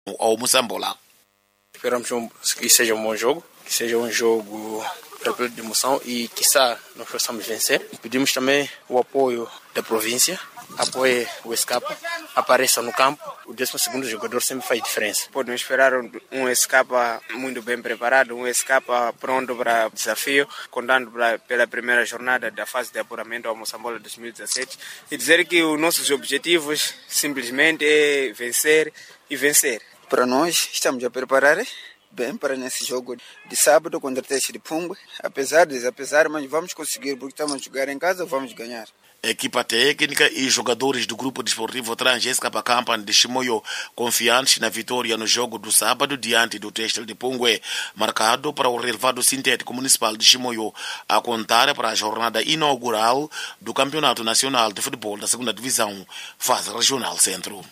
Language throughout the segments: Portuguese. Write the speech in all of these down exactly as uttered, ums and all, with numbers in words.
ao Moçambola. Esperamos um, que seja um bom jogo, que seja um jogo repleto de emoção e, quiçá, nós possamos vencer. Pedimos também o apoio da província, apoie o Escapa, apareça no campo. O décimo segundo jogador sempre faz diferença. Podemos esperar um, um Escapa muito bem preparado, um Escapa pronto para o desafio, contando pra, pela primeira jornada da fase de apuramento ao Moçambola dois mil e dezessete. E dizer que os nossos objetivos simplesmente é vencer e vencer. Para nós, estamos a preparar bem para nesse jogo de sábado contra o Teste de Pumba. Apesar de apesar, mas vamos conseguir, porque estamos a jogar em casa, vamos ganhar. Equipa técnica e jogadores do grupo desportivo Transesca Campan de Chimoio confiantes na vitória no jogo do sábado diante do Teste de Pungue, marcado para o relevado sintético municipal de Chimoio, a contar para a jornada inaugural do Campeonato Nacional de Futebol da segunda Divisão, fase regional centro.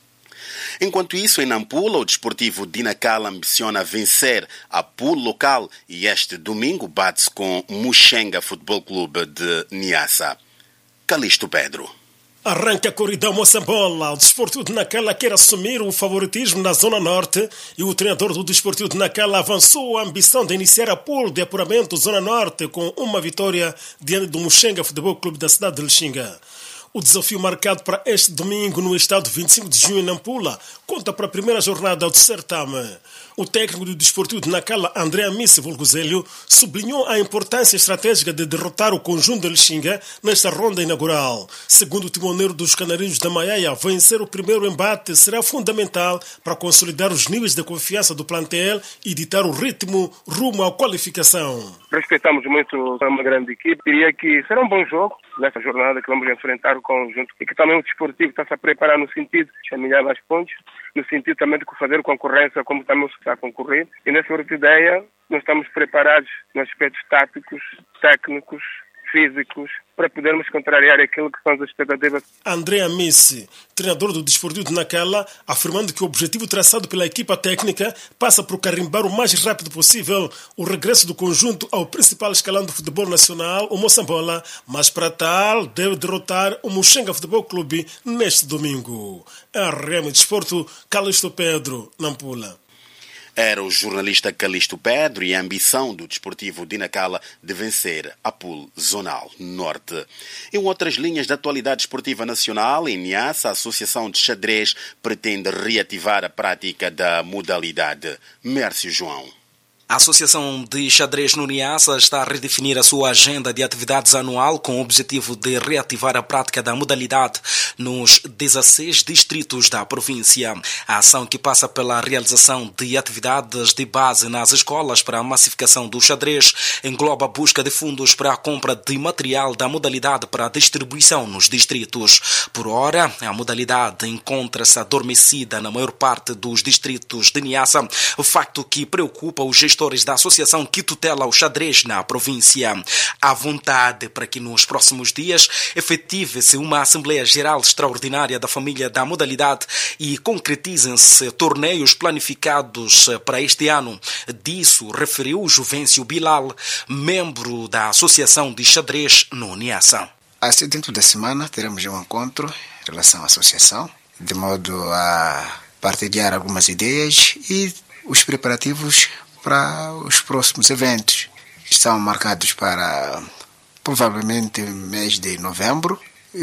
Enquanto isso, em Nampula, o desportivo Dinacala ambiciona vencer a pool local e este domingo bate-se com o Muxenga Futebol Clube de Niassa. Calixto Pedro. Arranca a corrida Moçambola. O Desportivo de Nacala quer assumir o favoritismo na Zona Norte e o treinador do Desportivo de Nacala avançou a ambição de iniciar a pool de apuramento Zona Norte com uma vitória diante do Muxenga Futebol Clube da cidade de Lixinga. O desafio marcado para este domingo no estádio vinte e cinco de junho em Nampula conta para a primeira jornada do certame. O técnico do Desportivo de Nacala, André Amice Volgozélio, sublinhou a importância estratégica de derrotar o conjunto de Lixinga nesta ronda inaugural. Segundo o timoneiro dos Canarinhos da Maiaia, vencer o primeiro embate será fundamental para consolidar os níveis de confiança do plantel e ditar o ritmo rumo à qualificação. Respeitamos muito uma grande equipe. Diria que será um bom jogo nessa jornada que vamos enfrentar o conjunto e que também o Desportivo está se a preparar no sentido de chamilhar mais pontos, no sentido também de fazer concorrência como também se está a concorrer. E nessa outra ideia, nós estamos preparados nos aspectos táticos, técnicos, físicos, para podermos contrariar aquilo que são as expectativas. André Amice, treinador do Desportivo de Nacala, afirmando que o objetivo traçado pela equipa técnica passa por carimbar o mais rápido possível o regresso do conjunto ao principal escalão do futebol nacional, o Moçambola, mas para tal deve derrotar o Muxenga Futebol Clube neste domingo. R M Desporto, Calixto Pedro, Nampula. Era o jornalista Calixto Pedro e a ambição do Desportivo de Nacala de vencer a pool zonal norte. Em outras linhas da atualidade esportiva nacional, em Niassa, a Associação de Xadrez pretende reativar a prática da modalidade. Mércio João. A Associação de Xadrez no Niassa está a redefinir a sua agenda de atividades anual com o objetivo de reativar a prática da modalidade nos dezesseis distritos da província. A ação, que passa pela realização de atividades de base nas escolas para a massificação do xadrez, engloba a busca de fundos para a compra de material da modalidade para a distribuição nos distritos. Por ora, a modalidade encontra-se adormecida na maior parte dos distritos de Niassa, o facto que preocupa os gestores da associação que tutela o xadrez na província. Há vontade para que nos próximos dias efetive-se uma Assembleia Geral Extraordinária da família da modalidade e concretizem-se torneios planificados para este ano. Disso referiu Juvencio Bilal, membro da Associação de Xadrez no Niassa. Assim, dentro da semana, teremos um encontro em relação à associação, de modo a partilhar algumas ideias e os preparativos para os próximos eventos. Estão marcados para provavelmente mês de novembro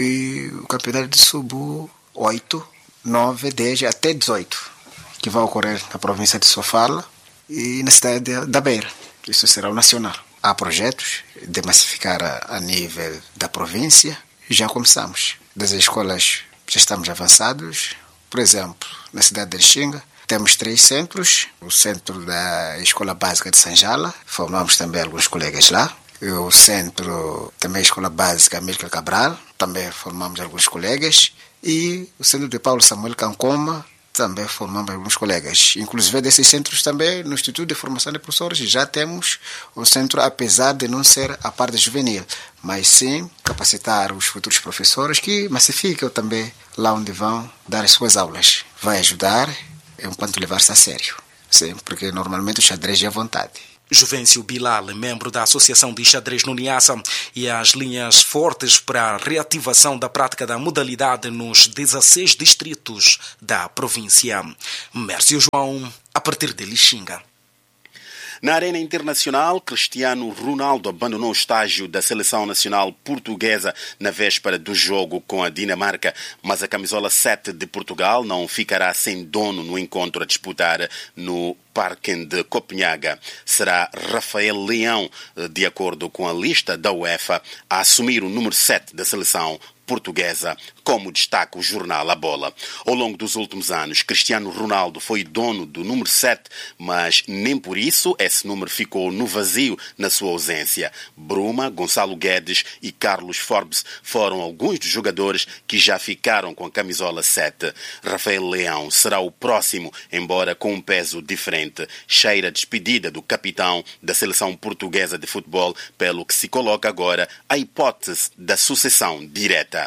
e o campeonato de sub oito, nove, dez até dezoito, que vai ocorrer na província de Sofala e na cidade da Beira. Isso será o nacional. Há projetos de massificar a, a nível da província e já começamos. Das escolas já estamos avançados. Por exemplo, na cidade de Lixinga, temos três centros. O centro da Escola Básica de Sanjala, formamos também alguns colegas lá. E o centro, também a Escola Básica Amílcar Cabral, também formamos alguns colegas. E o centro de Paulo Samuel Cancoma, também formamos alguns colegas. Inclusive desses centros também, no Instituto de Formação de Professores, já temos um centro, apesar de não ser a parte juvenil, mas sim capacitar os futuros professores que massificam também lá onde vão dar as suas aulas. Vai ajudar enquanto levar-se a sério. Sim, porque normalmente o xadrez é à vontade. Juvencio Bilal, membro da Associação de Xadrez no Niassa, e as linhas fortes para a reativação da prática da modalidade nos dezesseis distritos da província. Mércio João, a partir de Lixinga. Na arena internacional, Cristiano Ronaldo abandonou o estágio da seleção nacional portuguesa na véspera do jogo com a Dinamarca, mas a camisola sete de Portugal não ficará sem dono no encontro a disputar no Parque de Copenhaga. Será Rafael Leão, de acordo com a lista da UEFA, a assumir o número sete da seleção portuguesa, como destaca o jornal A Bola. Ao longo dos últimos anos, Cristiano Ronaldo foi dono do número sete, mas nem por isso esse número ficou no vazio na sua ausência. Bruma, Gonçalo Guedes e Carlos Forbes foram alguns dos jogadores que já ficaram com a camisola sete. Rafael Leão será o próximo, embora com um peso diferente. Cheira a despedida do capitão da seleção portuguesa de futebol, pelo que se coloca agora a hipótese da sucessão direta.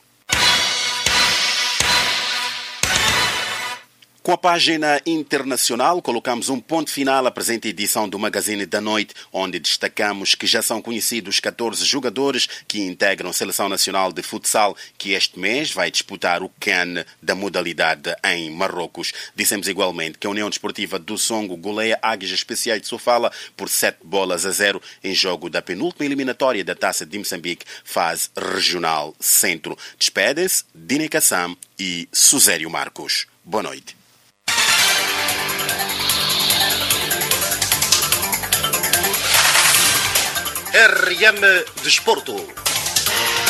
Com a página internacional, colocamos um ponto final à presente edição do Magazine da Noite, onde destacamos que já são conhecidos catorze jogadores que integram a Seleção Nacional de Futsal, que este mês vai disputar o CAN da modalidade em Marrocos. Dissemos igualmente que a União Desportiva do Songo goleia Águias Especiais de Sofala por sete bolas a zero em jogo da penúltima eliminatória da Taça de Moçambique, fase regional centro. Despedem-se Dine Kassam e Susério Marcos. Boa noite. R M Desporto.